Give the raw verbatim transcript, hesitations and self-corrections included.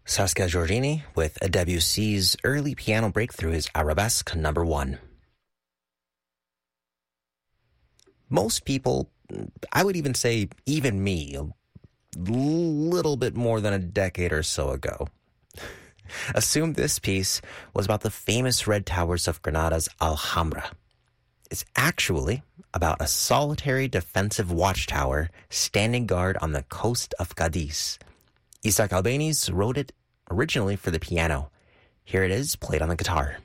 Saskia Giorgini with Debussy's early piano breakthrough is Arabesque number one. Most people, I would even say even me, a little bit more than a decade or so ago, assumed this piece was about the famous red towers of Granada's Alhambra. It's actually about a solitary defensive watchtower standing guard on the coast of Cadiz. Isaac Albéniz wrote it originally for the piano. Here it is, played on the guitar.